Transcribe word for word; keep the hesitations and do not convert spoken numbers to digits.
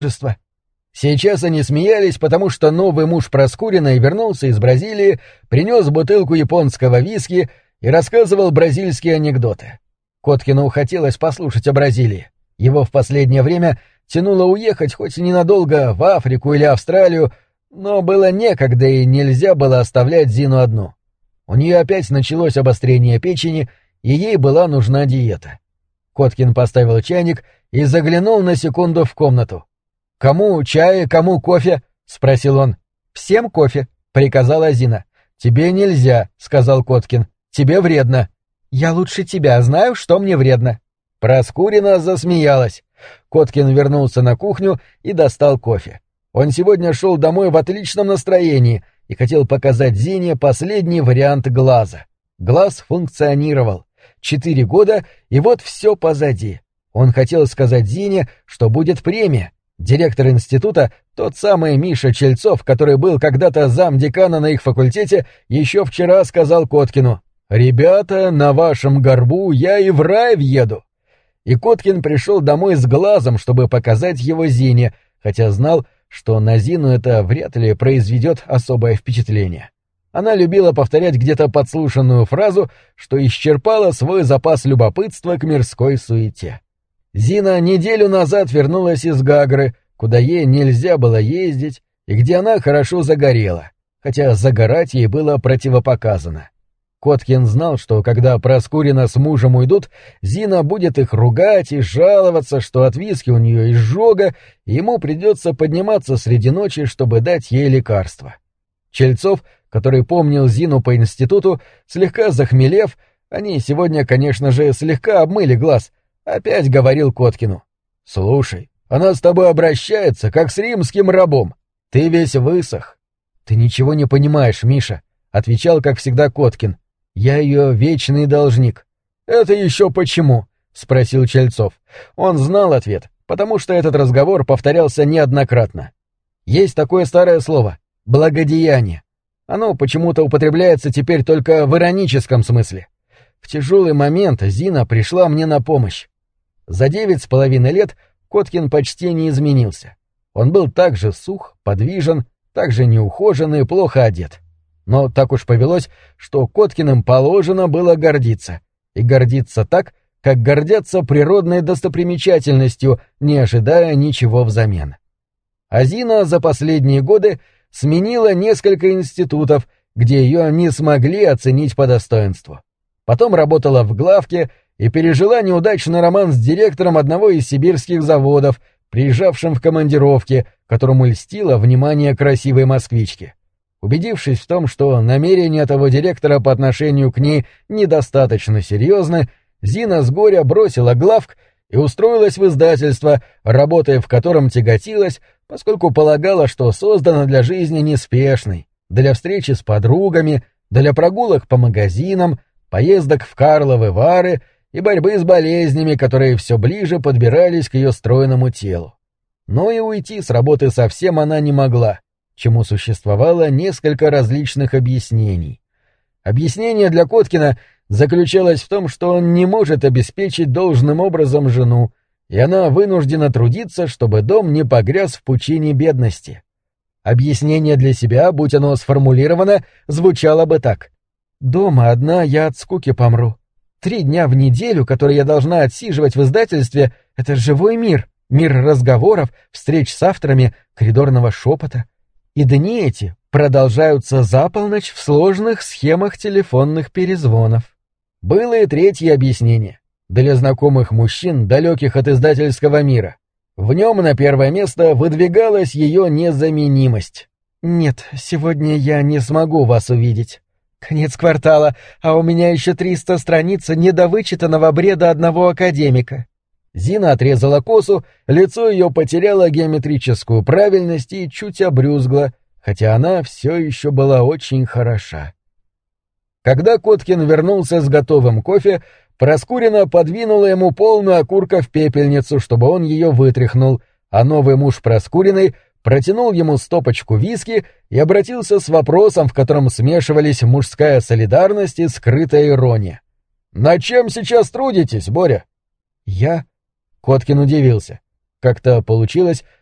мужество». Сейчас они смеялись, потому что новый муж Проскуриной вернулся из Бразилии, принес бутылку японского виски и рассказывал бразильские анекдоты. Коткину хотелось послушать о Бразилии. Его в последнее время тянуло уехать хоть и ненадолго в Африку или Австралию, но было некогда и нельзя было оставлять Зину одну. У нее опять началось обострение печени, и ей была нужна диета. Коткин поставил чайник и заглянул на секунду в комнату. «Кому чай, кому кофе?» — спросил он. «Всем кофе», — приказала Зина. «Тебе нельзя», — сказал Коткин. «Тебе вредно». «Я лучше тебя знаю, что мне вредно». Проскурина засмеялась. Коткин вернулся на кухню и достал кофе. Он сегодня шел домой в отличном настроении и хотел показать Зине последний вариант глаза. Глаз функционировал. Четыре года, и вот все позади. Он хотел сказать Зине, что будет премия. Директор института, тот самый Миша Чельцов, который был когда-то замдекана на их факультете, еще вчера сказал Коткину: «Ребята, на вашем горбу я и в рай въеду». И Коткин пришел домой с глазом, чтобы показать его Зине, хотя знал, что на Зину это вряд ли произведет особое впечатление. Она любила повторять где-то подслушанную фразу, что исчерпала свой запас любопытства к мирской суете. Зина неделю назад вернулась из Гагры, куда ей нельзя было ездить, и где она хорошо загорела, хотя загорать ей было противопоказано. Коткин знал, что когда Проскурина с мужем уйдут, Зина будет их ругать и жаловаться, что от виски у нее изжога, и ему придется подниматься среди ночи, чтобы дать ей лекарство. Чельцов, который помнил Зину по институту, слегка захмелев, они сегодня, конечно же, слегка обмыли глаз, опять говорил Коткину: «Слушай, она с тобой обращается, как с римским рабом. Ты весь высох». «Ты ничего не понимаешь, Миша», — отвечал, как всегда, Коткин. «Я ее вечный должник». «Это еще почему?» — спросил Чельцов. Он знал ответ, потому что этот разговор повторялся неоднократно. Есть такое старое слово — благодеяние. Оно почему-то употребляется теперь только в ироническом смысле. В тяжелый момент Зина пришла мне на помощь. За девять с половиной лет Коткин почти не изменился. Он был так же сух, подвижен, так же неухожен и плохо одет. Но так уж повелось, что Коткиным положено было гордиться. И гордиться так, как гордятся природной достопримечательностью, не ожидая ничего взамен. А Зина за последние годы сменила несколько институтов, где ее не смогли оценить по достоинству. Потом работала в главке и пережила неудачный роман с директором одного из сибирских заводов, приезжавшим в командировки, которому льстило внимание красивой москвички. Убедившись в том, что намерения того директора по отношению к ней недостаточно серьезны, Зина с горя бросила главк и устроилась в издательство, работая в котором тяготилась, поскольку полагала, что создана для жизни неспешной, для встречи с подругами, для прогулок по магазинам, поездок в Карловы Вары и борьбы с болезнями, которые все ближе подбирались к ее стройному телу. Но и уйти с работы совсем она не могла, чему существовало несколько различных объяснений. Объяснение для Коткина заключалось в том, что он не может обеспечить должным образом жену, и она вынуждена трудиться, чтобы дом не погряз в пучине бедности. Объяснение для себя, будь оно сформулировано, звучало бы так: «Дома одна я от скуки помру. Три дня в неделю, которые я должна отсиживать в издательстве, — это живой мир, мир разговоров, встреч с авторами, коридорного шепота. И дни эти продолжаются за полночь в сложных схемах телефонных перезвонов». Было и третье объяснение, для знакомых мужчин, далеких от издательского мира. В нем на первое место выдвигалась ее незаменимость. «Нет, сегодня я не смогу вас увидеть. Конец квартала, а у меня еще триста страниц недовычитанного бреда одного академика». Зина отрезала косу, лицо ее потеряло геометрическую правильность и чуть обрюзгло, хотя она все еще была очень хороша. Когда Коткин вернулся с готовым кофе, Проскурина подвинула ему полную окурка в пепельницу, чтобы он ее вытряхнул, а новый муж Проскуриной протянул ему стопочку виски и обратился с вопросом, в котором смешивались мужская солидарность и скрытая ирония. «Над чем сейчас трудитесь, Боря?» «Я?» — Коткин удивился. Как-то получилось,